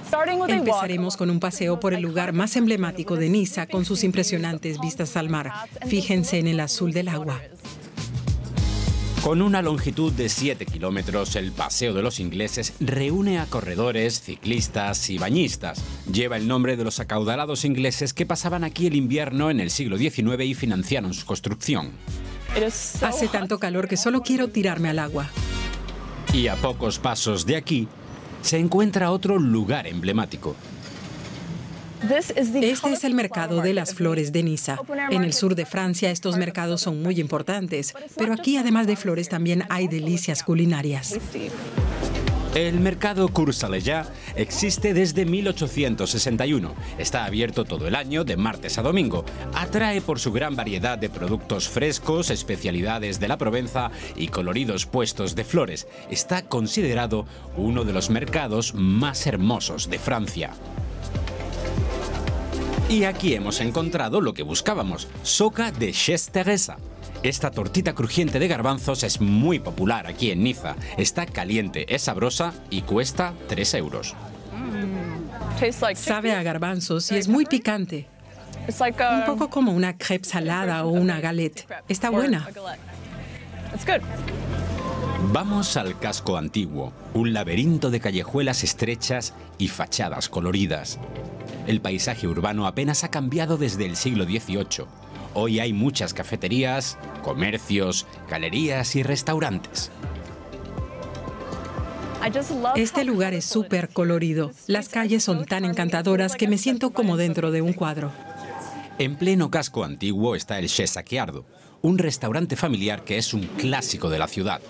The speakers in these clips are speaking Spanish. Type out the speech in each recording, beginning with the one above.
Empezaremos con un paseo por el lugar más emblemático de Niza, con sus impresionantes vistas al mar. Fíjense en el azul del agua. Con una longitud de 7 kilómetros, el Paseo de los Ingleses reúne a corredores, ciclistas y bañistas. Lleva el nombre de los acaudalados ingleses que pasaban aquí el invierno en el siglo XIX y financiaron su construcción. Hace tanto calor que solo quiero tirarme al agua. Y a pocos pasos de aquí se encuentra otro lugar emblemático. Este es el mercado de las flores de Niza. En el sur de Francia estos mercados son muy importantes, pero aquí además de flores también hay delicias culinarias. El mercado Cours-Saléjat existe desde 1861. Está abierto todo el año, de martes a domingo. Atrae por su gran variedad de productos frescos, especialidades de la Provenza y coloridos puestos de flores. Está considerado uno de los mercados más hermosos de Francia. Y aquí hemos encontrado lo que buscábamos, soca de Chest Teresa. Esta tortita crujiente de garbanzos es muy popular aquí en Niza. Está caliente, es sabrosa y cuesta 3 euros. Sabe a garbanzos y es muy picante. Un poco como una crêpe salada o una galette. Está buena. Vamos al casco antiguo, un laberinto de callejuelas estrechas y fachadas coloridas. El paisaje urbano apenas ha cambiado desde el siglo XVIII. Hoy hay muchas cafeterías, comercios, galerías y restaurantes. Este lugar es súper colorido. Las calles son tan encantadoras que me siento como dentro de un cuadro. En pleno casco antiguo está el Chez Sacchiardo, un restaurante familiar que es un clásico de la ciudad.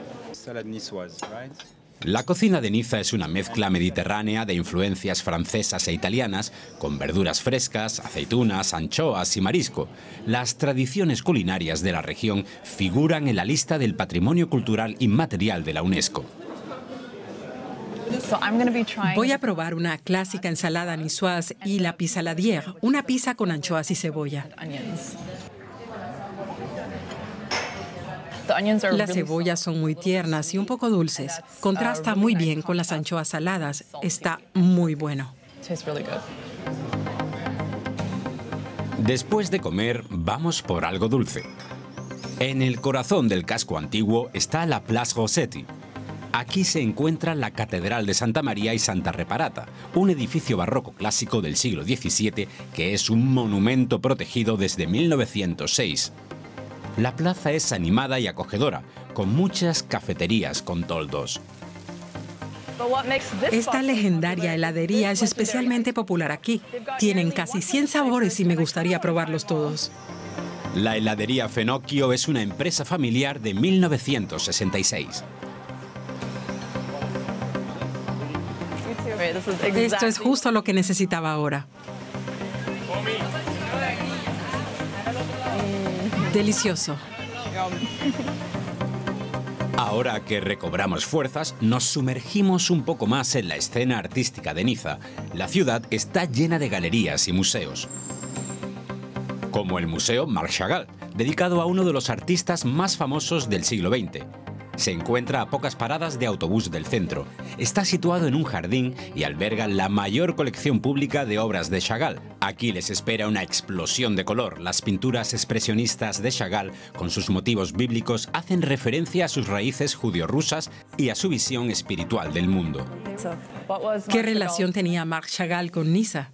La cocina de Niza es una mezcla mediterránea de influencias francesas e italianas, con verduras frescas, aceitunas, anchoas y marisco. Las tradiciones culinarias de la región figuran en la lista del Patrimonio Cultural Inmaterial de la UNESCO. Voy a probar una clásica ensalada niçoise y la pissaladière, una pizza con anchoas y cebolla. Las cebollas son muy tiernas y un poco dulces. Contrasta muy bien con las anchoas saladas. Está muy bueno. Después de comer, vamos por algo dulce. En el corazón del casco antiguo está la Place Rossetti. Aquí se encuentra la Catedral de Santa María y Santa Reparata, un edificio barroco clásico del siglo XVII que es un monumento protegido desde 1906. La plaza es animada y acogedora, con muchas cafeterías con toldos. Esta legendaria heladería es especialmente popular aquí. Tienen casi 100 sabores y me gustaría probarlos todos. La heladería Fenocchio es una empresa familiar de 1966. Esto es justo lo que necesitaba ahora. Delicioso. Ahora que recobramos fuerzas, nos sumergimos un poco más en la escena artística de Niza. La ciudad está llena de galerías y museos. Como el Museo Marc Chagall, dedicado a uno de los artistas más famosos del siglo XX. Se encuentra a pocas paradas de autobús del centro. Está situado en un jardín y alberga la mayor colección pública de obras de Chagall. Aquí les espera una explosión de color. Las pinturas expresionistas de Chagall, con sus motivos bíblicos, hacen referencia a sus raíces judío-rusas y a su visión espiritual del mundo. ¿Qué relación tenía Marc Chagall con Niza?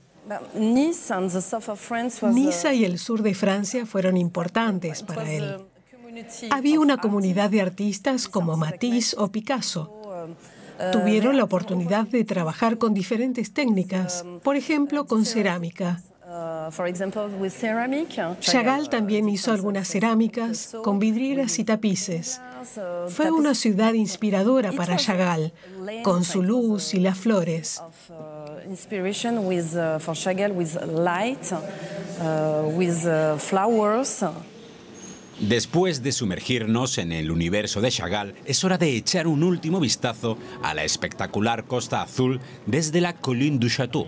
Niza y el sur de Francia fueron importantes para él. Había una comunidad de artistas como Matisse o Picasso. Tuvieron la oportunidad de trabajar con diferentes técnicas, por ejemplo, con cerámica. Chagall también hizo algunas cerámicas con vidrieras y tapices. Fue una ciudad inspiradora para Chagall, con su luz y las flores. Después de sumergirnos en el universo de Chagall, es hora de echar un último vistazo a la espectacular Costa Azul desde la Colline du Château.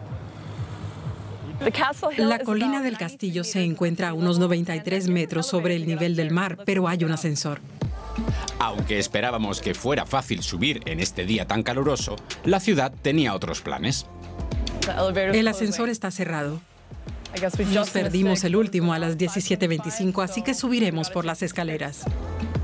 La colina del castillo se encuentra a unos 93 metros sobre el nivel del mar, pero hay un ascensor. Aunque esperábamos que fuera fácil subir en este día tan caluroso, la ciudad tenía otros planes. El ascensor está cerrado. Nos perdimos el último a las 17:25, así que subiremos por las escaleras.